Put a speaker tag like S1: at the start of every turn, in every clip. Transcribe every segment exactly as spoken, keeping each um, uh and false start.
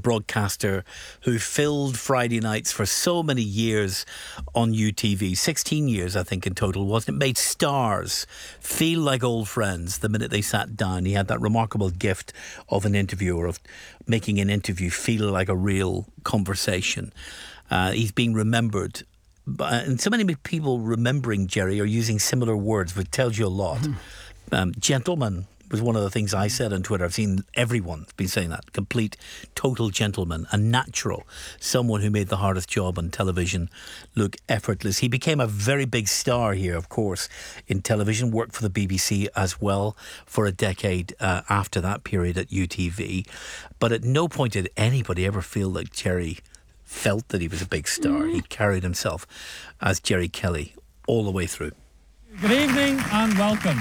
S1: broadcaster who filled Friday nights for so many years on U T V. sixteen years, I think, in total, wasn't it? Made stars feel like old friends the minute they sat down. He had that remarkable gift of an interviewer, of making an interview feel like a real conversation. Uh, he's being remembered. And so many people remembering Jerry are using similar words, which tells you a lot. Mm. Um, gentleman was one of the things I said on Twitter. I've seen everyone been saying that. Complete, total gentleman, a natural, someone who made the hardest job on television look effortless. He became a very big star here, of course, in television, worked for the B B C as well for a decade uh, after that period at U T V. But at no point did anybody ever feel like Jerry felt that he was a big star. Mm. He carried himself as Jerry Kelly all the way through.
S2: Good evening and welcome.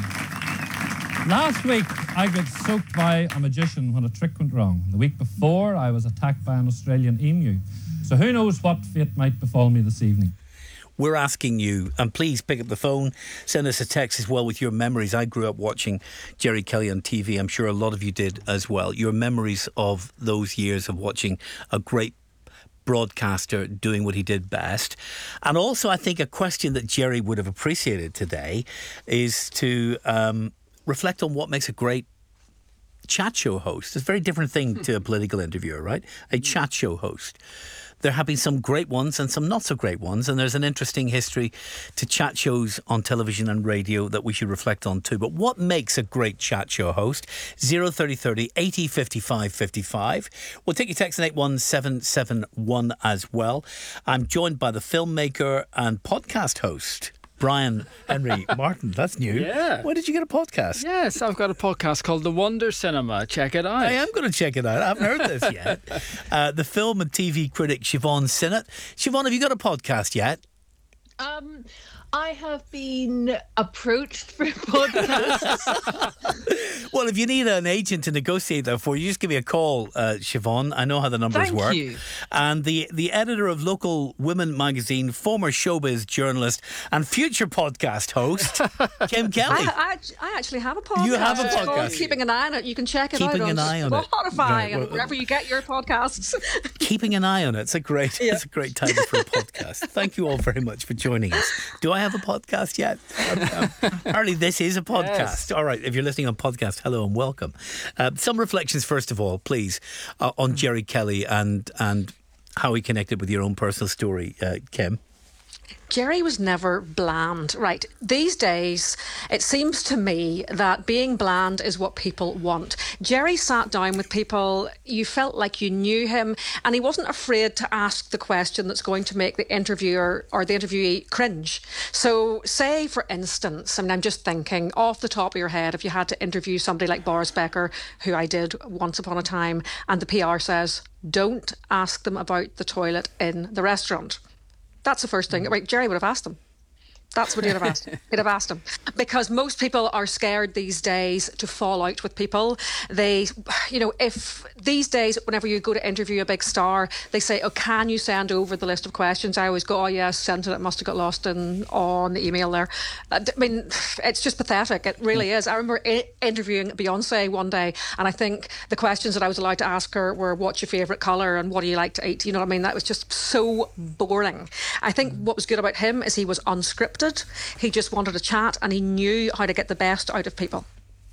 S2: Last week, I got soaked by a magician when a trick went wrong. The week before, I was attacked by an Australian emu. So who knows what fate might befall me this evening.
S1: We're asking you, and please pick up the phone, send us a text as well with your memories. I grew up watching Jerry Kelly on T V. I'm sure a lot of you did as well. Your memories of those years of watching a great broadcaster doing what he did best. And also, I think a question that Jerry would have appreciated today is to um, reflect on what makes a great chat show host. It's a very different thing to a political interviewer, right? A chat show host. There have been some great ones and some not so great ones, and there's an interesting history to chat shows on television and radio that we should reflect on too. But what makes a great chat show host? zero thirty thirty eighty fifty-five fifty-five. We'll take your text on eight one seven seven one as well. I'm joined by the filmmaker and podcast host, Brian Henry Martin. That's new.
S3: Yeah.
S1: Where did you get a podcast?
S3: Yes, I've got a podcast called The Wonder Cinema. Check it out.
S1: I am going to check it out. I haven't heard this yet. Uh, the film and T V critic Siobhan Sinnott. Siobhan, have you got a podcast yet?
S4: Um, I have been approached for podcasts.
S1: Well, if you need an agent to negotiate that for you, just give me a call, uh, Siobhan. I know how the numbers
S4: Thank
S1: work.
S4: you.
S1: And the, the editor of Local Women magazine, former showbiz journalist and future podcast host, Kim Kelly.
S5: I, I, I actually have a podcast.
S1: You have a
S5: It's called
S1: podcast.
S5: Keeping an Eye on It. You can check it
S1: Keeping
S5: out
S1: an
S5: on
S1: eye on it.
S5: Spotify
S1: Right,
S5: and
S1: well,
S5: wherever you get your podcasts.
S1: Keeping an eye on it. It's a great,
S5: Yeah.
S1: it's a great title for a podcast. Thank you all very much for joining us. Do I have a podcast yet? Um, apparently this is a podcast.
S3: Yes.
S1: All right, if you're listening on podcast, hello and welcome. Uh, some reflections first of all, please, uh, on Jerry Kelly and and how he connected with your own personal story, uh, Kim.
S5: Jerry was never bland. Right. These days, it seems to me that being bland is what people want. Jerry sat down with people, you felt like you knew him, and he wasn't afraid to ask the question that's going to make the interviewer or the interviewee cringe. So say, for instance, I mean, I'm just thinking off the top of your head, if you had to interview somebody like Boris Becker, who I did once upon a time, and the P R says, don't ask them about the toilet in the restaurant. That's the first thing. Right, Jerry would have asked him. That's what he'd have asked. He'd have asked him. Because most people are scared these days to fall out with people. They, you know, if these days, whenever you go to interview a big star, they say, oh, can you send over the list of questions? I always go, oh, yes, sent it. It must have got lost in on the email there. I mean, it's just pathetic. It really is. I remember I- interviewing Beyonce one day, and I think the questions that I was allowed to ask her were, what's your favourite colour and what do you like to eat? You know what I mean? That was just so boring. I think what was good about him is he was unscripted. He just wanted to chat and he knew how to get the best out of people.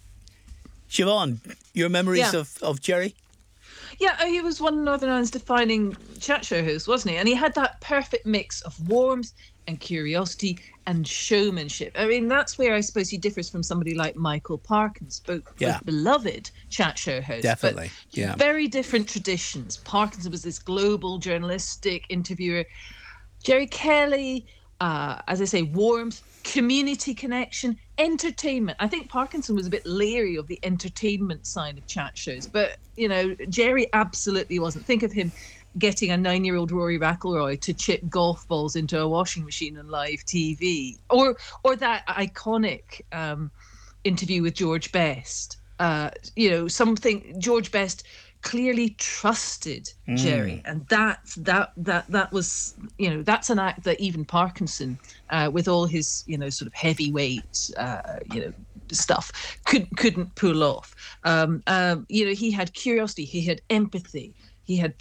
S1: Siobhan, your memories
S4: Yeah.
S1: of, of Jerry?
S4: Yeah, he was one of Northern Ireland's defining chat show hosts, wasn't he? And he had that perfect mix of warmth and curiosity and showmanship. I mean, that's where I suppose he differs from somebody like Michael Parkins, both,
S1: Yeah.
S4: both beloved chat show hosts.
S1: Definitely,
S4: but
S1: yeah.
S4: Very different traditions. Parkins was this global journalistic interviewer. Jerry Kelly, uh, as I say, warmth, community connection, entertainment. I think Parkinson was a bit leery of the entertainment side of chat shows, but, you know, Jerry absolutely wasn't. Think of him getting a nine-year-old Rory McIlroy to chip golf balls into a washing machine on live T V, or or that iconic um, interview with George Best. Uh, you know, something George Best clearly trusted Jerry, and that that that that was, you know, that's an act that even Parkinson, uh, with all his, you know, sort of heavyweight, uh, you know, stuff, could couldn't pull off. Um, um, you know, he had curiosity, he had empathy, he had